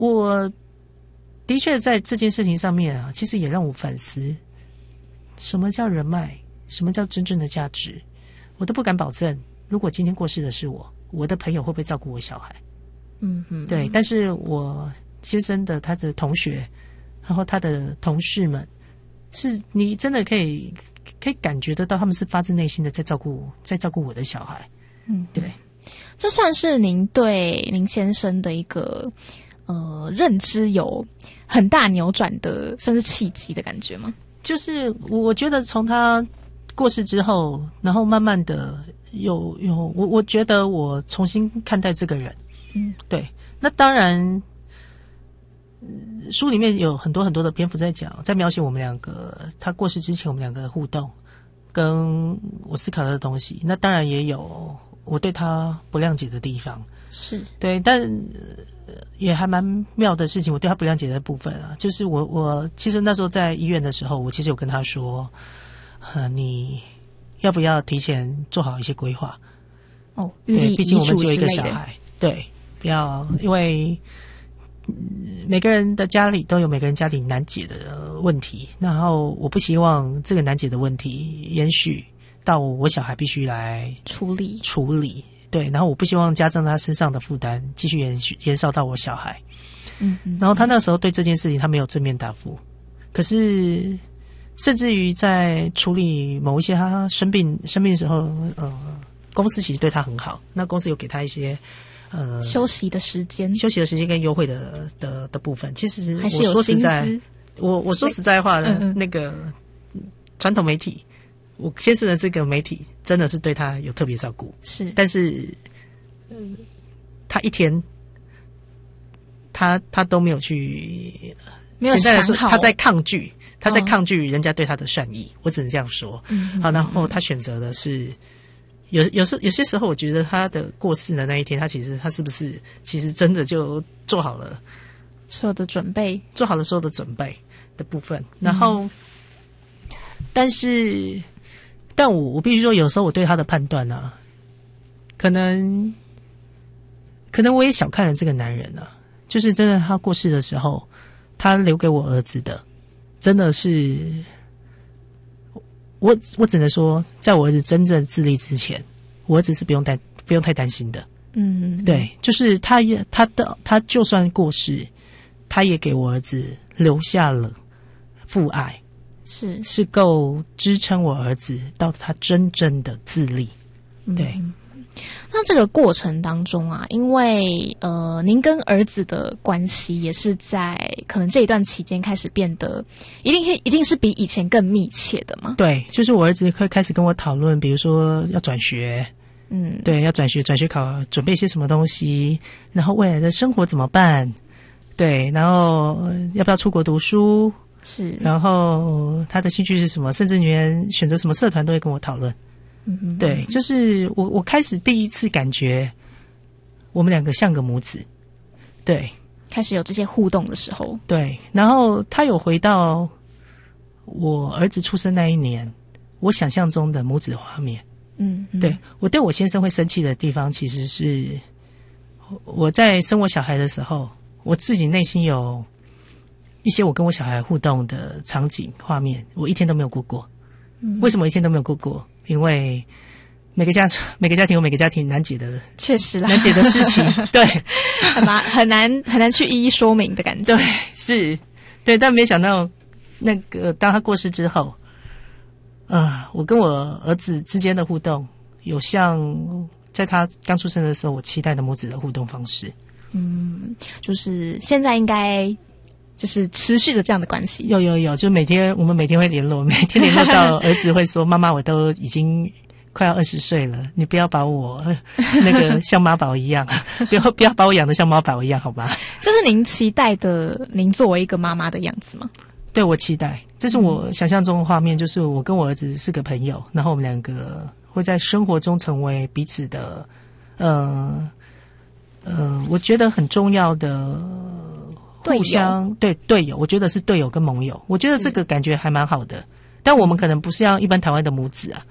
我的确在这件事情上面啊，其实也让我反思，什么叫人脉，什么叫真正的价值，我都不敢保证。如果今天过世的是我的朋友会不会照顾我小孩？对。但是我先生的他的同学，然后他的同事们，是你真的可以感觉得到，他们是发自内心的在照顾我的小孩。对。 这算是您对您先生的一个认知有很大扭转的，算是契机的感觉吗？ 就是我觉得从他过世之后，然后慢慢的我觉得我重新看待这个人。对。那当然，书里面有很多很多的篇幅在描写我们两个，他过世之前我们两个的互动，跟我思考的东西。那当然也有我对他不谅解的地方， 是对， 但也还蛮妙的事情。我对他不谅解的部分啊，就是我其实那时候在医院的时候，我其实有跟他说，你要不要提前做好一些规划？对，毕竟我们只有一个小孩，对，不要因为每个人的家里都有每个人家里难解的问题，然后我不希望这个难解的问题延续到我小孩必须来处理，对，然后我不希望加重他身上的负担继续延烧到我小孩。然后他那时候对这件事情他没有正面答复，可是甚至于在处理某一些他生病的时候，公司其实对他很好，那公司有给他一些休息的时间跟优惠的部分。其实还是有我说实在心思， 我说实在话的，那个传统媒体，我先生的这个媒体真的是对他有特别照顾， 是， 但是他一天他都没有去， 没有想好， 他在抗拒人家对他的善意，我只能这样说。好，然后他选择的是有些时候，我觉得他的过世的那一天，他是不是其实真的就做好了所有的准备的部分。然后，但我必须说，有时候我对他的判断啊，可能我也小看了这个男人啊。就是真的，他过世的时候，他留给我儿子的，真的是我只能说，在我儿子真正自立之前，我儿子是不用太担心的。对，就是他就算过世，他也给我儿子留下了父爱，是够支撑我儿子到他真正的自立。对。 那这个过程当中啊，因为您跟儿子的关系也是在可能这一段期间开始变得一定是比以前更密切的嘛？对， 就是我儿子会开始跟我讨论，比如说要转学，对，要转学考，准备一些什么东西，然后未来的生活怎么办？对，然后要不要出国读书？是，然后他的兴趣是什么？甚至连选择什么社团都会跟我讨论。对，就是我开始第一次感觉我们两个像个母子，对， 开始有这些互动的时候， 对，然后他有回到我儿子出生那一年我想象中的母子画面。对，我对我先生会生气的地方，其实是我在生我小孩的时候，我自己内心有一些我跟我小孩互动的场景画面，我一天都没有过过。为什么一天都没有过过？因为每个家庭有每个家庭难解的， 确实啦， 难解的事情，对， 很难去一一说明的感觉。 对，是，对，但没想到那个当他过世之后，我跟我儿子之间的互动，有像在他刚出生的时候我期待的母子的互动方式。 就是现在应该就是持续的这样的关系。有， 就我们每天会联络，每天联络到儿子会说：“妈妈，我都已经快要20岁了，你不要把我那个像妈宝一样，不要把我养得像妈宝一样，好吧？” 这是您期待的，您作为一个妈妈的样子吗？ 对，我期待，这是我想象中的画面，就是我跟我儿子是个朋友，然后我们两个会在生活中成为彼此的，我觉得很重要的。互相队友，我觉得是队友跟盟友，我觉得这个感觉还蛮好的。但我们可能不是像一般台湾的母子啊，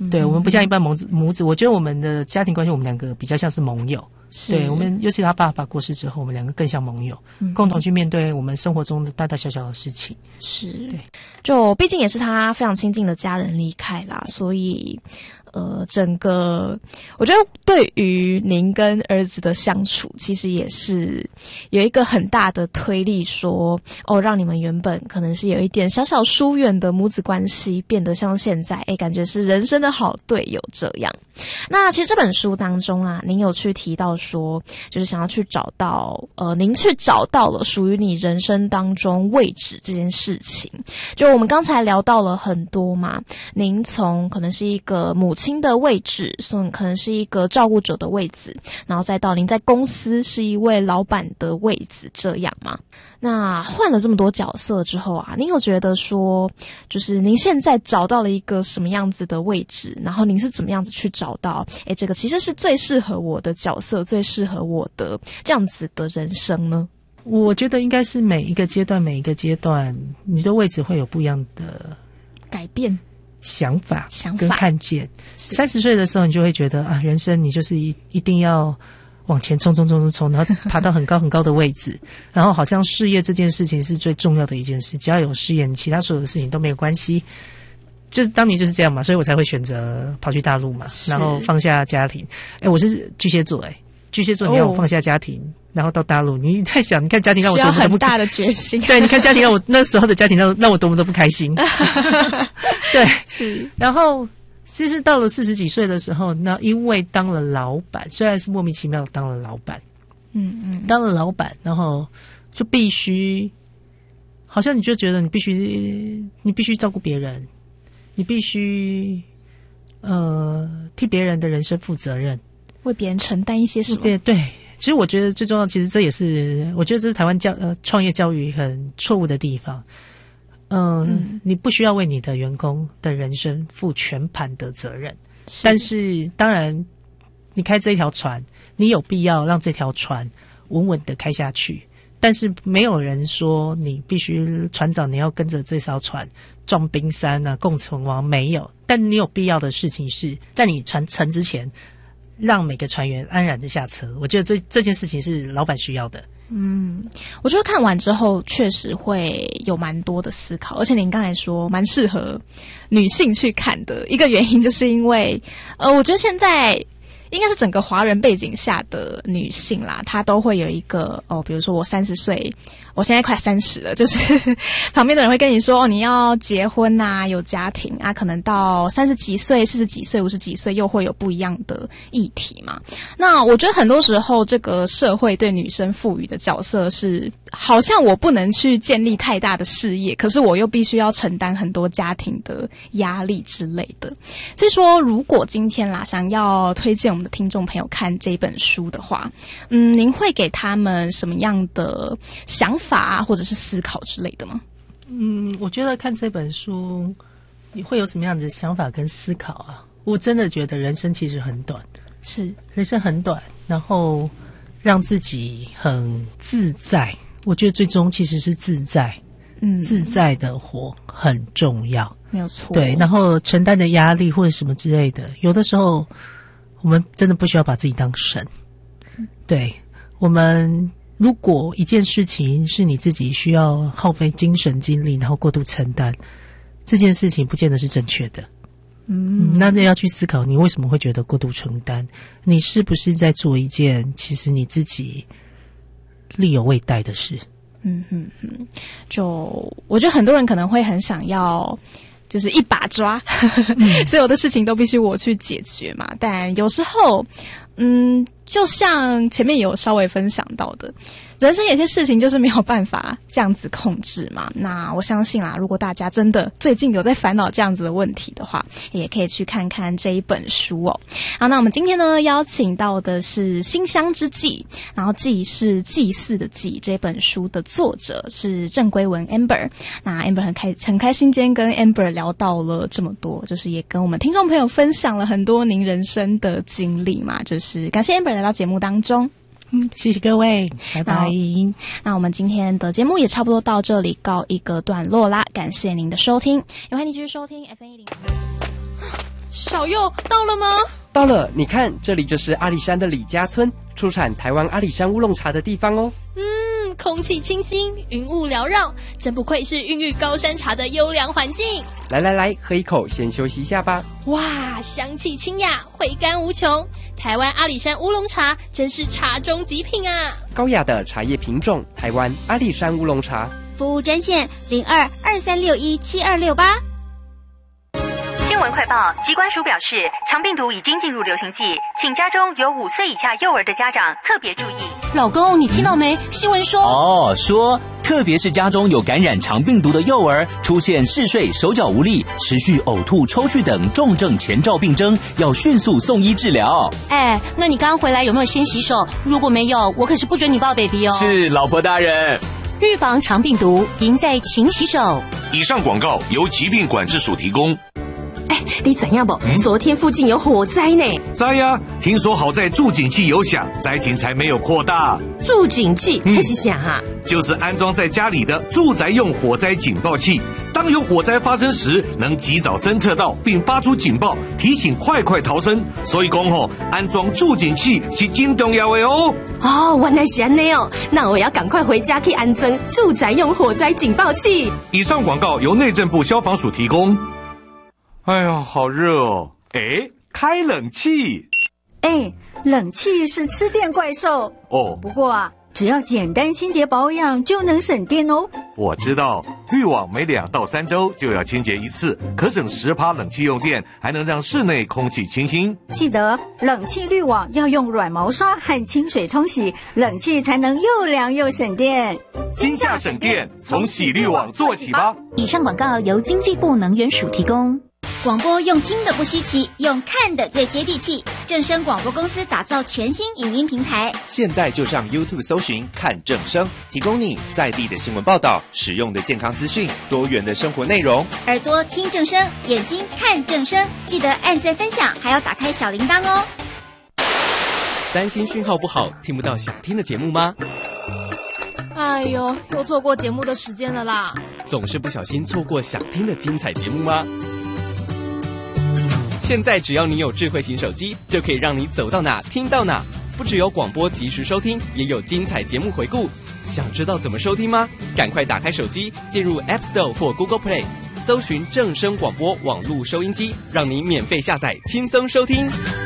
对，我们不像一般母子，我觉得我们的家庭关系，我们两个比较像是盟友。对，我们尤其他爸爸过世之后，我们两个更像盟友，共同去面对我们生活中的大大小小的事情。 是， 对， 就毕竟也是他非常亲近的家人离开啦，所以整个我觉得对于您跟儿子的相处，其实也是有一个很大的推力说，让你们原本可能是有一点小小疏远的母子关系，变得像现在，感觉是人生的好队友这样。那其实这本书当中啊，您有去提到说，就是想要去找到您去找到了属于你人生当中位置这件事情。就我们刚才聊到了很多嘛，您从可能是一个母亲的位置，可能是一个照顾者的位置，然后再到您在公司是一位老板的位置这样嘛。那换了这么多角色之后啊，您有觉得说，就是您现在找到了一个什么样子的位置，然后您是怎么样子去找到，这个其实是最适合我的角色，最适合我的这样子的人生呢？ 我觉得应该是每一个阶段，你的位置会有不一样的改变。 想法跟看见。30岁的时候，你就会觉得啊，人生你就是一定要往前冲，然后爬到很高很高的位置，然后好像事业这件事情是最重要的一件事，只要有事业，你其他所有的事情都没有关系。就是当年就是这样嘛，所以我才会选择跑去大陆嘛，然后放下家庭。我是巨蟹座，巨蟹座你要我放下家庭，然后到大陆，你在想，你看家庭让我多么需要很大的决心。 对，你看家庭让我那时候的家庭让我多么的不开心。对， 是。 然后其实到了40几岁的时候，那因为当了老板，虽然是莫名其妙的当了老板，当了老板，然后就必须，好像你就觉得你必须照顾别人，你必须替别人的人生负责任， 为别人承担一些什么。 对，其实我觉得最重要，其实这也是我觉得这是台湾创业教育很错误的地方。你不需要为你的员工的人生负全盘的责任，但是当然你开这一条船，你有必要让这条船稳稳的开下去，但是没有人说你必须船长你要跟着这艘船撞冰山啊共存亡，没有。但你有必要的事情是在你沉之前让每个船员安然的下车，我觉得这件事情是老板需要的。 我觉得看完之后确实会有蛮多的思考，而且您刚才说蛮适合女性去看的一个原因，就是因为我觉得现在应该是整个华人背景下的女性啦，她都会有一个比如说我30岁，我现在快30了，就是旁边的人会跟你说你要结婚啊，有家庭啊，可能到30几岁、40几岁、50几岁又会有不一样的议题嘛。那我觉得很多时候这个社会对女生赋予的角色是，好像我不能去建立太大的事业，可是我又必须要承担很多家庭的压力之类的。所以说如果今天啦想要推荐我们的听众朋友看这本书的话，您会给他们什么样的想法啊，或者是思考之类的吗？ 我觉得看这本书你会有什么样的想法跟思考啊？我真的觉得人生其实很短， 是人生很短，然后让自己很自在，我觉得最终其实是自在，自在的活很重要， 没有错。 对，然后承担的压力或者什么之类的，有的时候我们真的不需要把自己当神。对，我们如果一件事情是你自己需要耗费精神精力，然后过度承担，这件事情不见得是正确的。那要去思考你为什么会觉得过度承担，你是不是在做一件其实你自己力有未逮的事。 就我觉得很多人可能会很想要就是一把抓所有的事情都必须我去解决嘛，但有时候就像前面有稍微分享到的，人生有些事情就是没有办法这样子控制嘛。那我相信啦，如果大家真的最近有在烦恼这样子的问题的话，也可以去看看这一本书哦。好，那我们今天呢邀请到的是馨香之祭，然后祭是祭祀的祭，这本书的作者是郑归文 Amber。那 Amber 很开心今天跟 Amber 聊到了这么多，就是也跟我们听众朋友分享了很多您人生的经历嘛，就是感谢 Amber 来到节目当中。 谢谢各位，拜拜。 那我们今天的节目也差不多到这里告一个段落啦，感谢您的收听，也欢迎你继续收听 FM 105。 小佑到了吗？ 到了，你看，这里就是阿里山的李家村，出产台湾阿里山乌龙茶的地方哦。 空气清新，云雾缭绕，真不愧是孕育高山茶的优良环境。 来，喝一口，先休息一下吧。 哇，香气清雅，回甘无穷。台湾阿里山乌龙茶真是茶中极品啊！ 高雅的茶叶品种，台湾阿里山乌龙茶。 服务专线02-2361-7268。 新闻快报，疾管署表示，肠病毒已经进入流行季，请家中有5岁以下幼儿的家长特别注意。 老公，你听到没？新闻说说特别是家中有感染肠病毒的幼儿，出现嗜睡、手脚无力、持续呕吐、抽搐等重症前兆病征，要迅速送医治疗。 那你刚回来有没有先洗手？如果没有，我可是不准你抱 baby 哦。 是，老婆大人。 预防肠病毒，赢在勤洗手。 以上广告由疾病管制署提供。 你怎样不？昨天附近有火灾呢。 灾呀！听说好在助警器有响，灾情才没有扩大。 助警器那是啥啊？ 就是安装在家里的住宅用火灾警报器，当有火灾发生时，能及早侦测到并发出警报，提醒快逃生。所以讲安装助警器是真重要的哦。 原来是这样哦，那我要赶快回家去安装住宅用火灾警报器。 以上广告由内政部消防署提供。哎呀，好热哦！开冷气。 冷气是吃电怪兽哦。不过只要简单清洁保养就能省电哦。 我知道，滤网每2到3周就要清洁一次，可省10%冷气用电，还能让室内空气清新。 记得冷气滤网要用软毛刷和清水冲洗，冷气才能又凉又省电。 今夏省电，从洗滤网做起吧。 以上广告由经济部能源署提供。广播用听的不稀奇，用看的最接地气。正声广播公司打造全新影音平台， 现在就上 YouTube 搜寻看正声，提供你在地的新闻报道、实用的健康资讯、多元的生活内容。 耳朵听正声，眼睛看正声，记得按赞分享，还要打开小铃铛哦。 担心讯号不好，听不到想听的节目吗？ 哎呦，又错过节目的时间了啦！ 总是不小心错过想听的精彩节目吗？现在只要你有智慧型手机，就可以让你走到哪听到哪。不只有广播及时收听，也有精彩节目回顾。想知道怎么收听吗？赶快打开手机，进入 App Store 或 Google Play， 搜寻正声广播网络收音机，让你免费下载，轻松收听。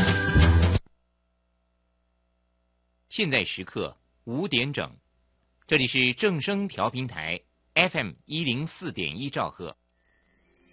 现在时刻5点整，这里是正声调频台 FM104.1兆赫。